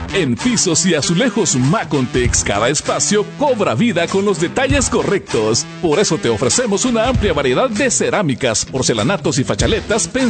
En pisos y azulejos Macontex, cada espacio cobra vida con los detalles correctos. Por eso te ofrecemos una amplia variedad de cerámicas, porcelanatos y fachaletas